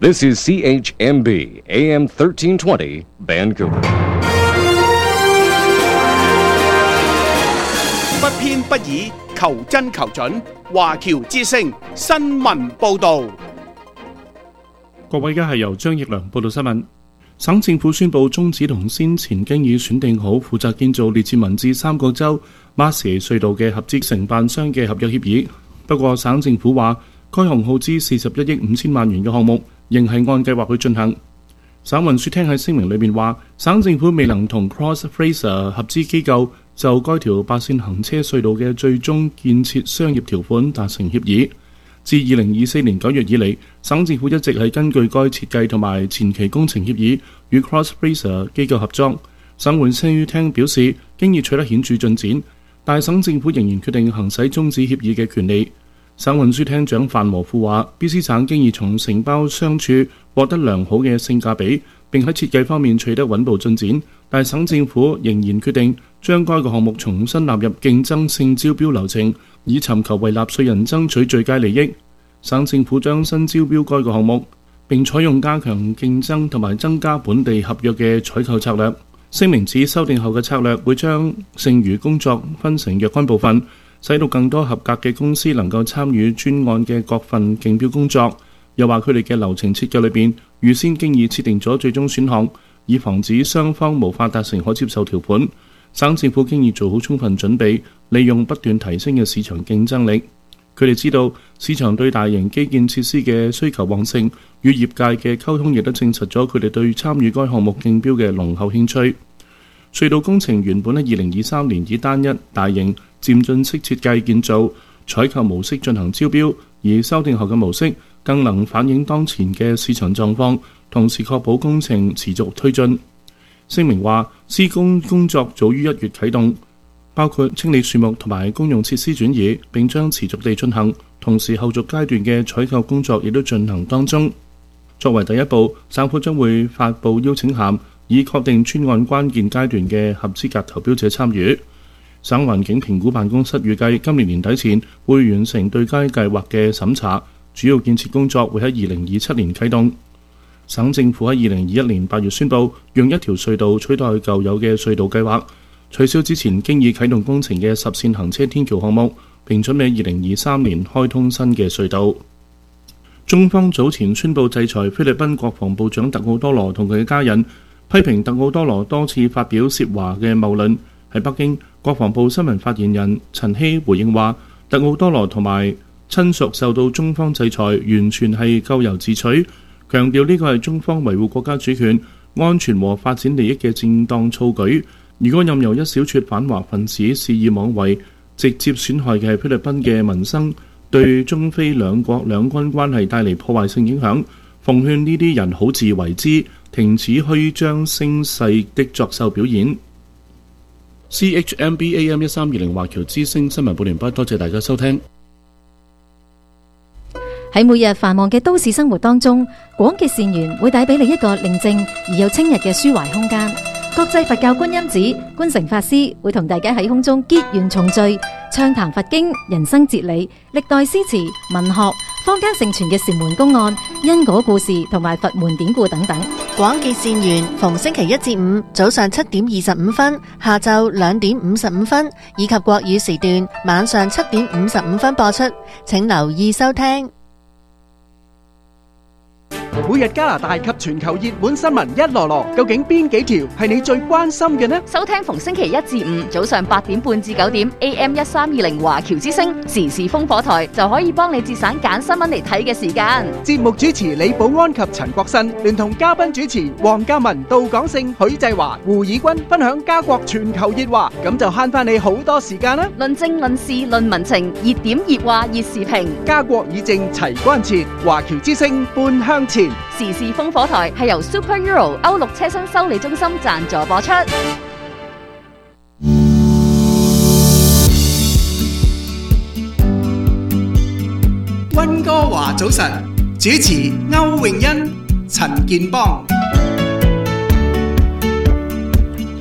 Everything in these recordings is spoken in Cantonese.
This is CHMB AM 1320 Vancouver。 不偏不倚，求真求準。華僑之聲新聞報導。 各位，而家係由張奕良報道新聞。省政府宣布終止同先前經已選定好負責建造列治文至三角洲馬蛇隧道嘅合資承辦商嘅合約協議。不過，省政府話該項耗資41億5千萬元嘅項目仍係按計劃去進行。省運輸廳喺聲明裏面話，省政府未能同 Cross Fraser 合資機構就該條8線行車隧道嘅最終建設商業條款達成協議。自2024年9月以嚟，省政府一直係根據該設計同埋前期工程協議與 Cross Fraser 機構合作。省運輸廳表示，經已取得顯著進展，但省政府仍然決定行使終止協議嘅權利。省運輸廳長范和富話，BC 省經已從承包商處獲得良好嘅性價比，並喺設計方面取得穩步進展，但省政府仍然決定將該個項目重新納入競爭性招標流程，以尋求為納稅人爭取最佳利益。省政府將新招標該個項目，並採用加強競爭同埋增加本地合約嘅採購策略。聲明指修訂後嘅策略會將剩餘工作分成若干部分，使到更多合格嘅公司能夠參與專案嘅各份競標工作。又話佢哋嘅流程設計裏邊預先經已設定咗最終選項，以防止雙方無法達成可接受條款。省政府經已做好充分準備，利用不斷提升嘅市場競爭力。佢哋知道市場對大型基建設施嘅需求旺盛，與業界嘅溝通亦都證實咗佢哋對參與該項目競標嘅濃厚興趣。隧道工程原本喺2023年以單一、大型、漸進式設計建造、採購模式進行招標，而修訂後嘅模式更能反映當前嘅市場狀況，同時確保工程持續推進。聲明話，施工工作早於1月啟動，包括清理樹木同埋公用設施轉移，並將持續地進行。同時，後續階段嘅採購工作亦都進行當中。作為第一步，省府將會發布邀請函，以確定專案關鍵階段嘅合資格投標者參與。省環境評估辦公室預計今年年底前會完成對該計劃嘅審查，主要建設工作會喺2027年啟動。省政府喺2021年8月宣布，用一條隧道取代舊有嘅隧道計劃，取消之前經已啟動工程嘅10線行車天橋項目，並準備2023年開通新嘅隧道。中方早前宣布制裁菲律賓國防部長特奧多羅同佢嘅家人，批評特奧多羅多次發表涉華嘅謬論。喺北京，國防部新聞發言人陳希回應話，特奧多羅同埋親屬受到中方制裁，完全係咎由自取，強調呢個係中方維護國家主權、安全和發展利益嘅正當措舉。如果任由一小撮反華分子肆意妄為，直接損害嘅係菲律賓嘅民生，對中菲兩國兩軍關係帶嚟破壞性影響。奉勸呢啲人好自為之，停止虛張聲勢的作秀表演。CHMB AM 1320華僑之聲新聞報完畢，多謝大家收聽。 喺每日繁忙嘅都市生活當中，廣結善緣會帶俾你一個寧靜而又清逸嘅抒懷空間。國際佛教觀音寺觀誠法師會同大家喺空中結緣重聚，暢談佛經、人生哲理、歷代詩詞、文學、坊間盛傳嘅禪門公案、因果故事同埋佛門典故等等。 廣結善緣逢星期1至5早上7點25分、下晝2點55分，以及國語時段晚上7點55分播出，請留意收聽。 每日加拿大及全球熱門新聞一籮籮，究竟邊幾條係你最關心嘅呢？ 收聽逢星期1至5早上8點半至9點 AM 1320華僑之聲時事烽火台，就可以幫你節省揀新聞嚟睇嘅時間。 節目主持李寶安及陳國新聯同嘉賓主持黃嘉文、杜廣勝、許濟華、胡以軍分享家國全球熱話，咁就慳翻你好多時間啦！ 論政論事論民情，熱點熱話熱時評， 家國以正齊關切，華僑之聲半向前。 時事烽火台係由 Super Euro 歐陸車身修理中心贊助播出。 溫哥華早晨，主持歐詠欣、陳健邦。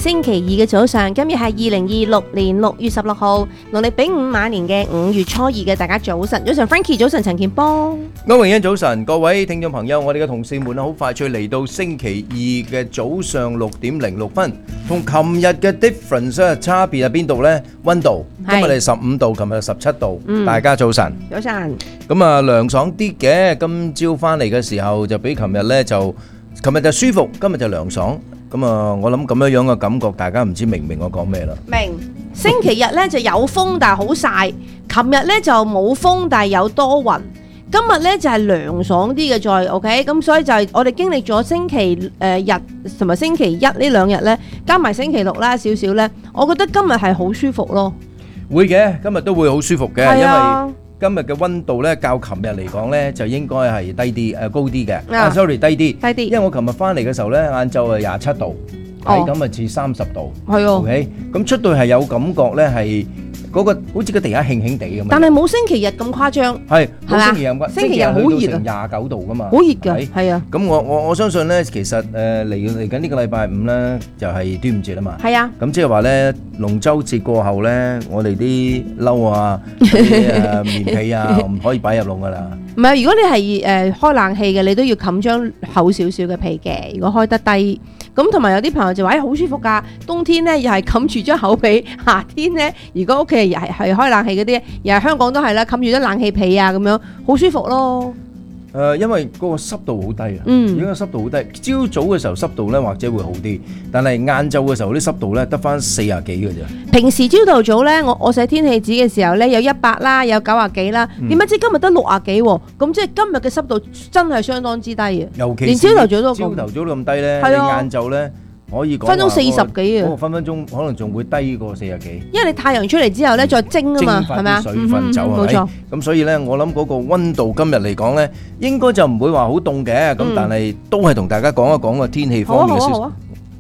星期二嘅早上，今日係2026年6月16號，農曆丙午晚年嘅5月初2嘅，大家早晨，早晨 Frankie， 早晨陳健邦， 歐榮欣早晨，各位聽眾朋友，我哋嘅同事們好快脆嚟到星期二嘅早上6點06分，同琴日嘅 difference 差別喺邊度呢？溫度，今日係15度，琴日係17度，大家早晨。 早晨。 咁啊涼爽啲嘅，今朝翻嚟嘅時候就比琴日呢就，琴日就舒服，今日就涼爽。咁啊，我諗咁樣樣嘅感覺，大家唔知明唔明我講咩啦？ 明。星期日咧就有風，但係好曬；琴日咧就冇風，但係有多雲。今日咧就係涼爽啲嘅，再 OK。咁所以就係我哋經歷咗星期日同埋星期一呢兩日咧，加埋星期六啦少少咧，我覺得今日係好舒服咯。 會嘅，今日都會好舒服嘅， 係啊。 因為今日嘅溫度咧，較琴日嚟講咧，就應該係低啲，高啲嘅。sorry， 低啲。低啲。因為我琴日翻嚟嘅時候咧，晏晝係27度，係咁啊似30度。係喎。OK，咁出到係有感覺咧，係嗰個好似個地下興興地咁。 但係冇星期日咁誇張。係。冇星期日咁誇張。星期日好熱啊。29度㗎嘛。好熱㗎。係啊。咁我相信咧，其實嚟緊呢個禮拜五咧，就係端午節啊嘛。係啊。咁即係話咧，龍舟節過後咧，我哋啲褸啊、棉被啊，唔可以擺入籠噶啦。 唔係，如果你係開冷氣嘅，你都要冚張厚少少嘅被嘅。如果開得低，咁同埋有啲朋友就話好舒服㗎。冬天咧又係冚住張厚被，夏天咧如果屋企係開冷氣嗰啲，又係香港都係啦，冚住啲冷氣被啊咁樣，好舒服咯。 因為嗰個濕度好低啊，如果個濕度好低，朝早嘅時候濕度咧或者會好啲，但係晏晝嘅時候啲濕度咧得翻40幾嘅啫。平時朝頭早咧，我寫天氣紙嘅時候咧有100啦，有90幾啦，點解知今日得60幾喎？咁即係今日嘅濕度真係相當之低嘅，尤其連朝頭早都咁低咧，你晏晝咧。可以講分鐘40幾啊！分鐘可能仲會低過40幾，因為你太陽出嚟之後咧，再蒸啊嘛，係咪啊？水分走係咪？冇錯。咁所以咧，我諗嗰個溫度今日嚟講咧，應該就唔會話好凍嘅。咁但係都係同大家講一講個天氣方面嘅消息。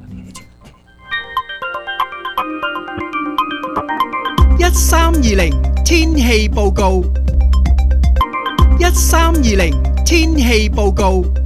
1320天氣報告。1320天氣報告。